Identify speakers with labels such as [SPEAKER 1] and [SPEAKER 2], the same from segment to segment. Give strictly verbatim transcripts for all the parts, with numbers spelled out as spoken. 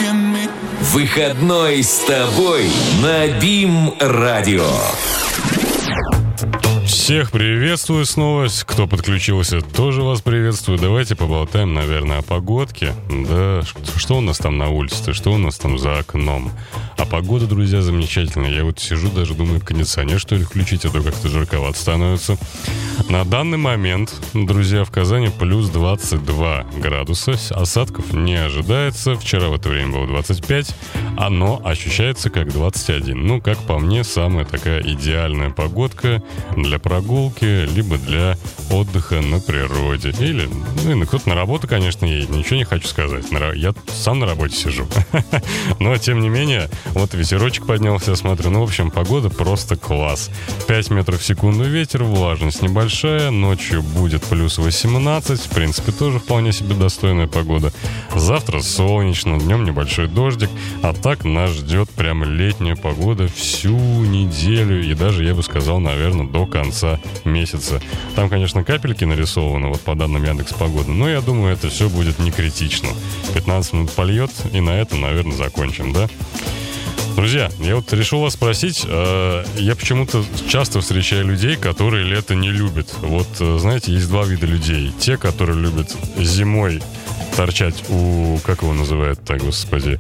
[SPEAKER 1] Выходной с тобой на БИМ-радио.
[SPEAKER 2] Всех приветствую снова. Кто подключился, тоже вас приветствую. Давайте поболтаем, наверное, о погодке. Да, что у нас там на улице, что у нас там за окном. А погода, друзья, замечательная. Я вот сижу, даже думаю, кондиционер, что ли, включить, а то как-то жарковато становится. На данный момент, друзья, в Казани плюс двадцать два градуса. Осадков не ожидается. Вчера в это время было двадцать пять. Оно ощущается как двадцать один. Ну, как по мне, самая такая идеальная погодка для прогулки, либо для отдыха на природе. Или, ну, кто-то на работу, конечно, едет. Ничего не хочу сказать. Я сам на работе сижу. Но, тем не менее, вот ветерочек поднялся, смотрю. Ну, в общем, погода просто класс. пять метров в секунду ветер, влажность небольшая. Ночью будет плюс восемнадцать. В принципе, тоже вполне себе достойная погода. Завтра солнечно, днем небольшой дождик. А так нас ждет прям летняя погода всю неделю. И даже, я бы сказал, наверное, до конца месяца. Там, конечно, капельки нарисованы, вот по данным Яндекс.Погоды. Но я думаю, это все будет не критично. пятнадцать минут польет, и на этом, наверное, закончим, да? Друзья, я вот решил вас спросить, э, я почему-то часто встречаю людей, которые лето не любят. Вот, э, знаете, есть два вида людей. Те, которые любят зимой торчать у... Как его называют-то, господи?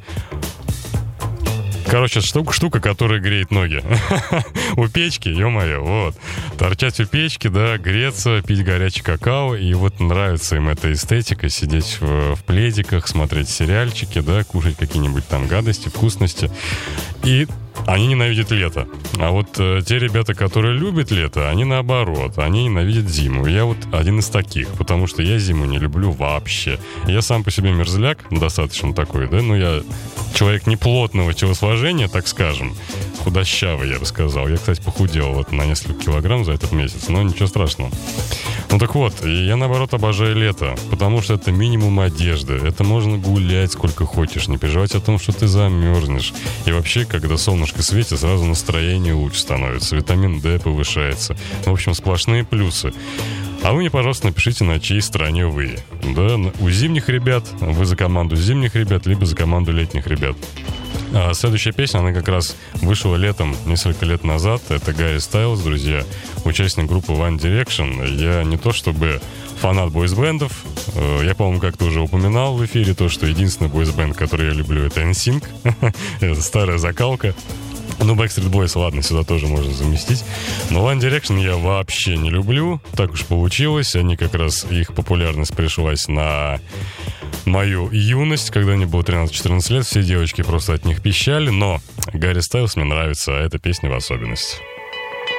[SPEAKER 2] Короче, штука, штука, которая греет ноги. У печки, ё-моё, вот. Торчать у печки, да, греться, пить горячий какао. И вот нравится им эта эстетика, сидеть в, в пледиках, смотреть сериальчики, да, кушать какие-нибудь там гадости, вкусности. И они ненавидят лето. А вот э, те ребята, которые любят лето, они наоборот, они ненавидят зиму. Я вот один из таких, потому что я зиму не люблю вообще. Я сам по себе мерзляк, достаточно такой, да, но я человек неплотного телосложения, так скажем, худощавый, я бы сказал. Я, кстати, похудел вот на несколько килограмм за этот месяц, но ничего страшного. Ну так вот, я наоборот обожаю лето, потому что это минимум одежды. Это можно гулять сколько хочешь, не переживать о том, что ты замерзнешь. И вообще, когда солнышко светит, сразу настроение лучше становится, витамин D повышается. В общем, сплошные плюсы. А вы мне, пожалуйста, напишите, на чьей стороне вы. Да, у зимних ребят, вы за команду зимних ребят, либо за команду летних ребят. А следующая песня, она как раз вышла летом, несколько лет назад. Это Гарри Стайлз, друзья, участник группы One Direction. Я не то чтобы фанат бойсбендов. Я, по-моему, как-то уже упоминал в эфире то, что единственный бойсбенд, который я люблю, это эн синк. Это старая закалка. Ну, Backstreet Boys, ладно, сюда тоже можно заместить. Но One Direction я вообще не люблю. Так уж получилось. Они как раз, их популярность пришлась на мою юность, когда мне было тринадцать-четырнадцать лет. Все девочки просто от них пищали. Но Гарри Стайлз мне нравится, а эта песня в особенности.